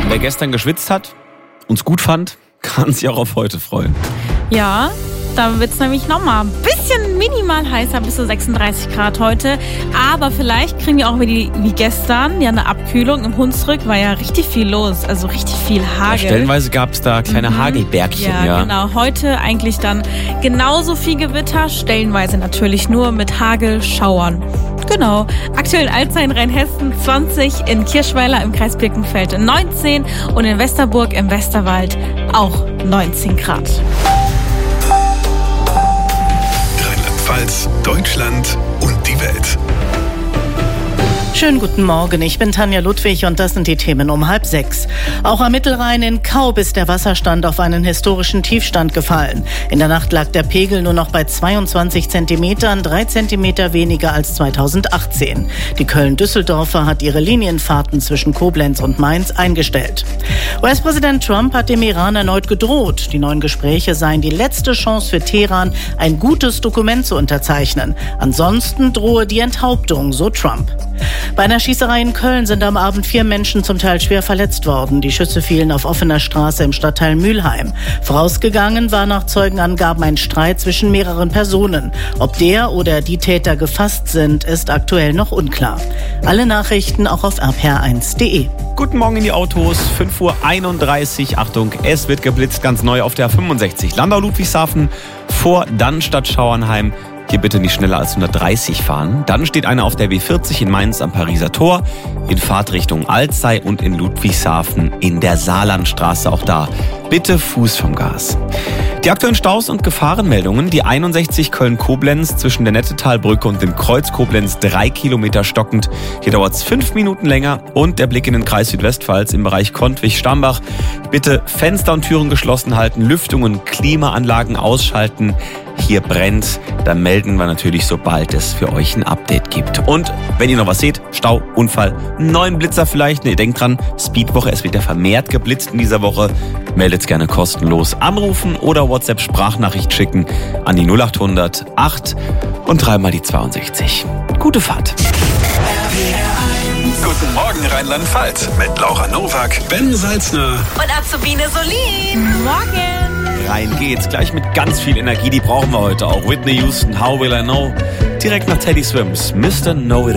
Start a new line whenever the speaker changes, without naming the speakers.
Wer gestern geschwitzt hat, uns gut fand, kann sich auch auf heute freuen.
Ja, da wird es nämlich nochmal ein bisschen minimal heißer, bis zu 36 Grad heute. Aber vielleicht kriegen wir auch wie gestern eine Abkühlung. Im Hunsrück war ja richtig viel los, also richtig viel Hagel.
Ja, stellenweise gab es da kleine Hagelbergchen.
Ja, genau. Heute eigentlich dann genauso viel Gewitter, stellenweise natürlich nur mit Hagelschauern. Genau. Aktuell in Alzey in Rheinhessen 20, in Kirschweiler im Kreis Birkenfeld 19 und in Westerburg im Westerwald auch 19 Grad.
Rheinland-Pfalz, Deutschland und die Welt.
Schönen guten Morgen, ich bin Tanja Ludwig und das sind die Themen um 5:30. Auch am Mittelrhein in Kaub ist der Wasserstand auf einen historischen Tiefstand gefallen. In der Nacht lag der Pegel nur noch bei 22 Zentimetern, 3 Zentimeter weniger als 2018. Die Köln-Düsseldorfer hat ihre Linienfahrten zwischen Koblenz und Mainz eingestellt. US-Präsident Trump hat dem Iran erneut gedroht. Die neuen Gespräche seien die letzte Chance für Teheran, ein gutes Dokument zu unterzeichnen. Ansonsten drohe die Enthauptung, so Trump. Bei einer Schießerei in Köln sind am Abend 4 Menschen zum Teil schwer verletzt worden. Die Schüsse fielen auf offener Straße im Stadtteil Mülheim. Vorausgegangen war nach Zeugenangaben ein Streit zwischen mehreren Personen. Ob der oder die Täter gefasst sind, ist aktuell noch unklar. Alle Nachrichten auch auf rpr1.de.
Guten Morgen in die Autos, 5:31 Uhr. Achtung, es wird geblitzt, ganz neu auf der 65. Landau-Ludwigshafen vor Dannstatt-Schauernheim. Hier bitte nicht schneller als 130 fahren. Dann steht einer auf der W40 in Mainz am Pariser Tor, in Fahrtrichtung Alzey und in Ludwigshafen in der Saarlandstraße. Auch da bitte Fuß vom Gas. Die aktuellen Staus und Gefahrenmeldungen. Die 61 Köln-Koblenz zwischen der Nettetalbrücke und dem Kreuz Koblenz 3 Kilometer stockend. Hier dauert es 5 Minuten länger. Und der Blick in den Kreis Südwestpfalz im Bereich Kontwig-Stambach. Bitte Fenster und Türen geschlossen halten, Lüftungen, Klimaanlagen ausschalten. Hier brennt, dann melden wir natürlich, sobald es für euch ein Update gibt. Und wenn ihr noch was seht, Stau, Unfall, einen neuen Blitzer vielleicht, ihr denkt dran, Speedwoche, es wird ja vermehrt geblitzt in dieser Woche, meldet gerne kostenlos. Anrufen oder WhatsApp-Sprachnachricht schicken an die 0800 8 und 3 mal die 62. Gute Fahrt.
Guten Morgen Rheinland-Pfalz mit Laura Nowak, Ben Salzner
Und Azubine Solin. Morgen.
Rein geht's, gleich mit ganz viel Energie, die brauchen wir heute auch. Whitney Houston, How Will I Know? Direkt nach Teddy Swims, Mr. Know It